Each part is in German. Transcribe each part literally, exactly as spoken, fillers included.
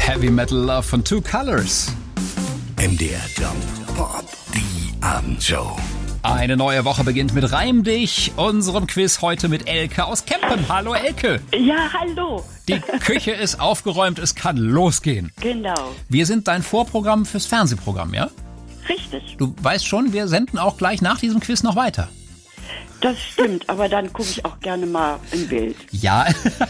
Heavy Metal Love von Two Colors. M D R Jump Pop, die Abendshow. Eine neue Woche beginnt mit Reim dich, unserem Quiz heute mit Elke aus Kempen. Hallo Elke. Ja, hallo. Die Küche ist aufgeräumt, es kann losgehen. Genau. Wir sind dein Vorprogramm fürs Fernsehprogramm, ja? Richtig. Du weißt schon, wir senden auch gleich nach diesem Quiz noch weiter. Das stimmt, aber dann gucke ich auch gerne mal im Bild. Ja.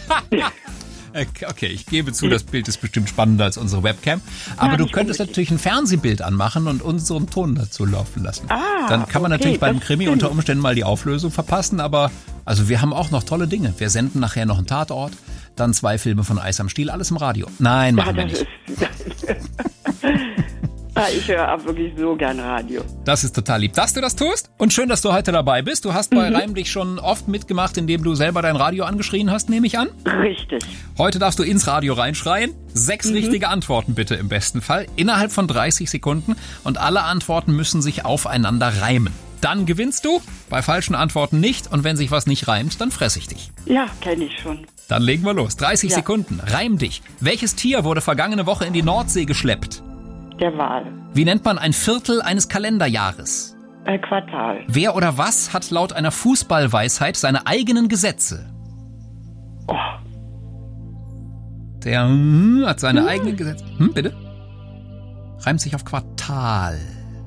Okay, ich gebe zu, das Bild ist bestimmt spannender als unsere Webcam. Aber Ja, du nicht könntest unbedingt. natürlich ein Fernsehbild anmachen und unseren Ton dazu laufen lassen. Ah, Dann kann man okay, natürlich beim das Krimi stimmt. unter Umständen mal die Auflösung verpassen. Aber also wir haben auch noch tolle Dinge. Wir senden nachher noch einen Tatort, dann zwei Filme von Eis am Stiel, alles im Radio. Nein, machen wir das nicht. ist. Ah, ich höre auch wirklich so gern Radio. Das ist total lieb, dass du das tust. Und schön, dass du heute dabei bist. Du hast bei Mhm. Reim dich schon oft mitgemacht, indem du selber dein Radio angeschrien hast, nehme ich an. Richtig. Heute darfst du ins Radio reinschreien. Sechs Mhm. richtige Antworten bitte im besten Fall. Innerhalb von dreißig Sekunden. Und alle Antworten müssen sich aufeinander reimen. Dann gewinnst du. Bei falschen Antworten nicht. Und wenn sich was nicht reimt, dann fress ich dich. Ja, kenne ich schon. Dann legen wir los. dreißig Ja. Sekunden. Reim dich. Welches Tier wurde vergangene Woche in die Nordsee geschleppt? Der Wahl. Wie nennt man ein Viertel eines Kalenderjahres? Äh, Quartal. Wer oder was hat laut einer Fußballweisheit seine eigenen Gesetze? Oh, Der hm, hat seine eigenen Gesetze. Hm, bitte? Reimt sich auf Quartal.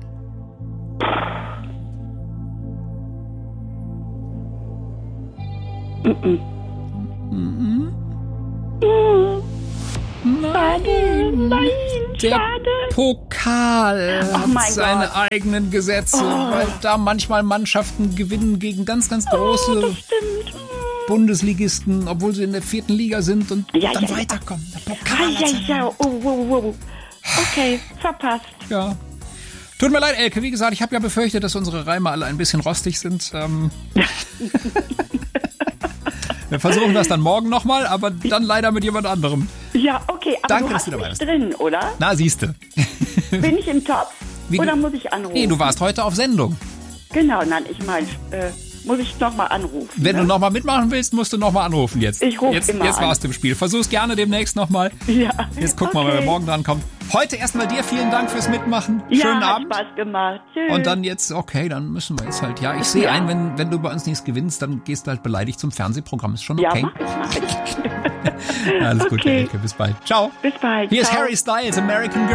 schade, nein, Der schade. Pokal Oh hat mein seine Gott. eigenen Gesetze, Oh. weil da manchmal Mannschaften gewinnen gegen ganz, ganz große Oh, das stimmt. Bundesligisten, obwohl sie in der vierten Liga sind und Ja, dann ja, ja. weiterkommen. Der Ah, Pokal hat ja, seine- ja, oh, oh, oh. Okay, verpasst. Ja. Tut mir leid, Elke. Wie gesagt, ich habe ja befürchtet, dass unsere Reime alle ein bisschen rostig sind. Ähm Wir versuchen das dann morgen nochmal, aber dann leider mit jemand anderem. Ja, okay, aber Danke, du dass hast du dabei mich bist. drin, oder? Na, siehste. Bin ich im Topf? Wie Oder du- muss ich anrufen? Nee, du warst heute auf Sendung. Genau, nein, ich meine, äh, muss ich nochmal anrufen. Wenn ne? du nochmal mitmachen willst, musst du nochmal anrufen jetzt. Ich ruf jetzt, immer Jetzt an. warst du im Spiel. Versuch's gerne demnächst nochmal. Ja. Jetzt guck mal, okay. wer morgen dran kommt. Heute erstmal dir vielen Dank fürs Mitmachen. Ja, Schönen hat Abend. Spaß gemacht. Tschüss. Und dann jetzt, okay, dann müssen wir jetzt halt, ja, ich sehe Ja. ein, wenn, wenn du bei uns nichts gewinnst, dann gehst du halt beleidigt zum Fernsehprogramm. Ist schon Ja, okay. mach ich, mach ich. Alles Gute, Okay. Elke. Bis bald. Ciao. Bis bald. Hier ist Ciao. Harry Styles, American Girl.